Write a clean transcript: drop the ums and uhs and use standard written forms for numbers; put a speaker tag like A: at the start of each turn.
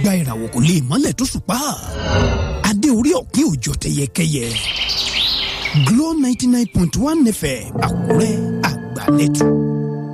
A: ìgbà ìràwọ̀ kò lè mọ́lẹ̀ tó ṣùpá. Adé orí ọ̀kín òjò tẹyẹkẹyẹ. Glo 99.1 FM Àkúrẹ́ àgbàlẹ̀tù.